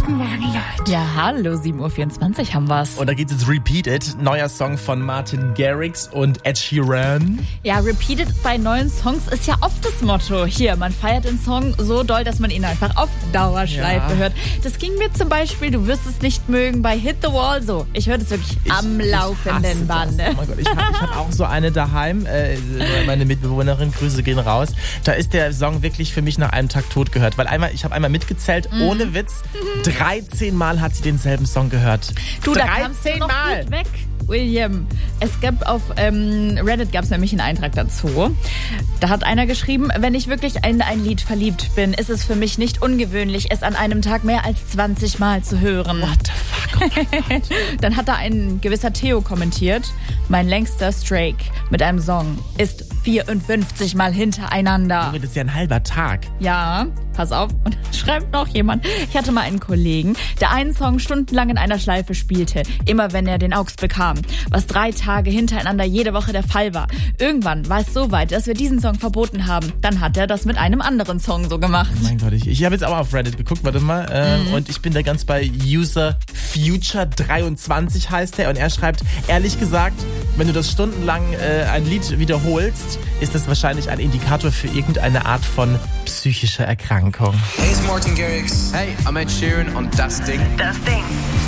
Guten Morgen, Leute. Ja, hallo, 7.24 Uhr haben wir's. Und da geht's jetzt Repeat It, neuer Song von Martin Garrix und Ed Sheeran. Ja, Repeat It bei neuen Songs ist ja oft das Motto. Hier, man feiert den Song so doll, dass man ihn einfach auf Dauerschleife hört. Das ging mir zum Beispiel, du wirst es nicht mögen, bei Hit the Wall so. Ich höre das wirklich am laufenden Band. Oh mein Gott, ich hab auch so eine daheim, meine Mitbewohnerin, Grüße gehen raus. Da ist der Song wirklich für mich nach einem Tag tot gehört. Weil ich habe einmal mitgezählt, ohne Witz, 13 Mal hat sie denselben Song gehört. Du, da kamst du noch gut weg, William. Es gab auf Reddit gab es nämlich einen Eintrag dazu. Da hat einer geschrieben, wenn ich wirklich in ein Lied verliebt bin, ist es für mich nicht ungewöhnlich, es an einem Tag mehr als 20 Mal zu hören. What the fuck? Dann hat da ein gewisser Theo kommentiert, mein längster Strike mit einem Song ist 54 Mal hintereinander. Das ist ja ein halber Tag. Ja, pass auf. Und dann schreibt noch jemand, ich hatte mal einen Kollegen, der einen Song stundenlang in einer Schleife spielte, immer wenn er den AUX bekam, was 3 Tage hintereinander jede Woche der Fall war. Irgendwann war es so weit, dass wir diesen Song verboten haben. Dann hat er das mit einem anderen Song so gemacht. Oh mein Gott, ich habe jetzt aber auf Reddit geguckt, warte mal, und ich bin da ganz bei User Future23 heißt er, und er schreibt, ehrlich gesagt, wenn du das stundenlang ein Lied wiederholst, ist das wahrscheinlich ein Indikator für irgendeine Art von psychischer Erkrankung. Hey, it's Martin Garrix. Hey, I'm Ed Sheeran und Das Ding. Das Ding.